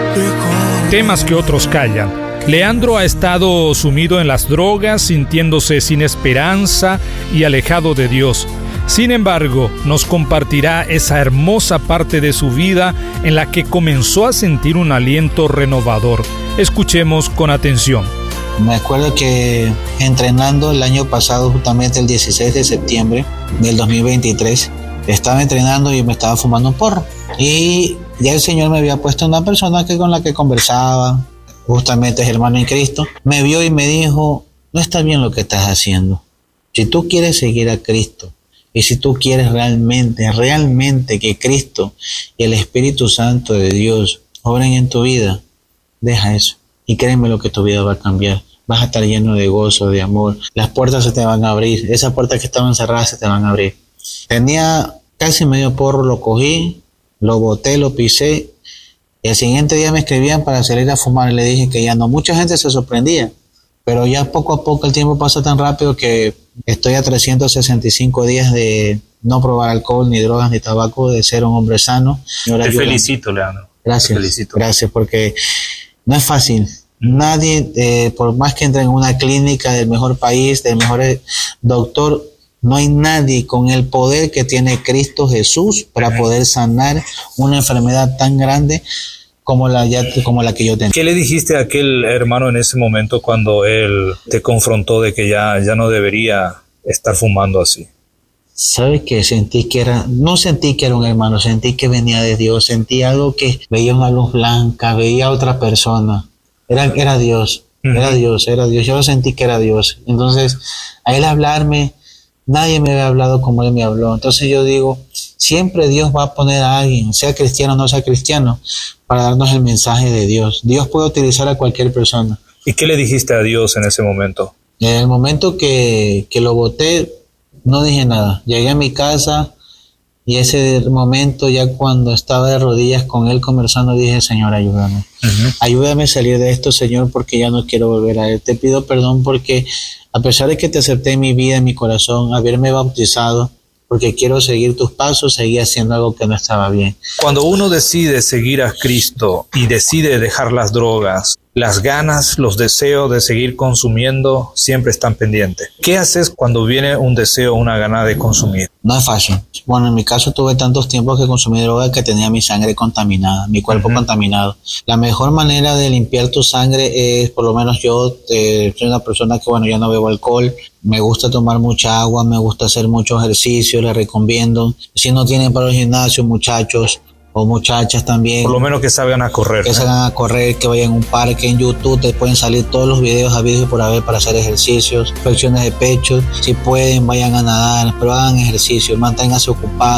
Temas que otros callan. Leandro ha estado sumido en las drogas, sintiéndose sin esperanza y alejado de Dios. Sin embargo, nos compartirá esa hermosa parte de su vida en la que comenzó a sentir un aliento renovador. Escuchemos con atención. Me acuerdo que entrenando el año pasado, justamente el 16 de septiembre del 2023, estaba entrenando y me estaba fumando un porro. Y ya el Señor me había puesto una persona con la que conversaba, justamente es hermano en Cristo. Me vio y me dijo, no está bien lo que estás haciendo. Si tú quieres seguir a Cristo, y si tú quieres realmente que Cristo y el Espíritu Santo de Dios obren en tu vida, deja eso. Y créeme lo que tu vida va a cambiar. Vas a estar lleno de gozo, de amor. Las puertas se te van a abrir. Esas puertas que estaban cerradas se te van a abrir. Tenía casi medio porro, lo cogí, lo boté, lo pisé. Y al siguiente día me escribían para salir a fumar. Y le dije que ya no. Mucha gente se sorprendía. Pero ya poco a poco el tiempo pasa tan rápido que estoy a 365 días de no probar alcohol, ni drogas, ni tabaco, de ser un hombre sano. Te felicito, Leandro. Gracias, gracias, porque no es fácil. Nadie, por más que entre en una clínica del mejor país, del mejor doctor, no hay nadie con el poder que tiene Cristo Jesús para poder sanar una enfermedad tan grande como la que yo tenía. ¿Qué le dijiste a aquel hermano en ese momento cuando él te confrontó de que ya no debería estar fumando así? ¿Sabes qué? No sentí que era un hermano, sentí que venía de Dios, sentí algo que veía una luz blanca, veía a otra persona. Era Dios, era Dios. Yo lo sentí que era Dios. Entonces, a él hablarme, nadie me había hablado como él me habló. Entonces yo digo, siempre Dios va a poner a alguien, sea cristiano o no sea cristiano, para darnos el mensaje de Dios. Dios puede utilizar a cualquier persona. ¿Y qué le dijiste a Dios en ese momento? En el momento que lo boté, no dije nada. Llegué a mi casa y ese momento, ya cuando estaba de rodillas con él conversando, dije, Señor, ayúdame. Ayúdame a salir de esto, Señor, porque ya no quiero volver a él. Te pido perdón porque a pesar de que te acepté en mi vida, en mi corazón, haberme bautizado, porque quiero seguir tus pasos, seguí haciendo algo que no estaba bien. Cuando uno decide seguir a Cristo y decide dejar las drogas, las ganas, los deseos de seguir consumiendo siempre están pendientes. ¿Qué haces cuando viene un deseo, una gana de consumir? No es fácil. Bueno, en mi caso tuve tantos tiempos que consumí droga que tenía mi sangre contaminada, mi cuerpo contaminado. La mejor manera de limpiar tu sangre es, por lo menos yo, soy una persona que, ya no bebo alcohol, me gusta tomar mucha agua, me gusta hacer mucho ejercicio, les recomiendo. Si no tienen para el gimnasio, muchachos, o muchachas también. Por lo menos que salgan a correr. Que salgan a correr, que vayan a un parque. En YouTube te pueden salir todos los videos habidos y por haber para hacer ejercicios, flexiones de pecho. Si pueden, vayan a nadar, pero hagan ejercicio, manténganse ocupados.